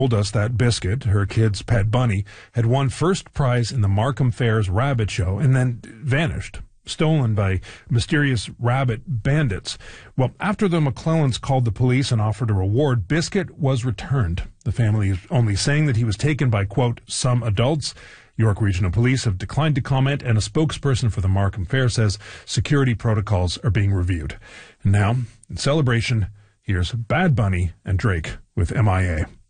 told us that Biscuit, her kid's pet bunny, had won first prize in the Markham Fair's rabbit show and then vanished, stolen by mysterious rabbit bandits. Well, after the McClellans called the police and offered a reward, Biscuit was returned. The family is only saying that he was taken by, quote, some adults. York Regional Police have declined to comment, and a spokesperson for the Markham Fair says security protocols are being reviewed. And now, in celebration, here's Bad Bunny and Drake with MIA.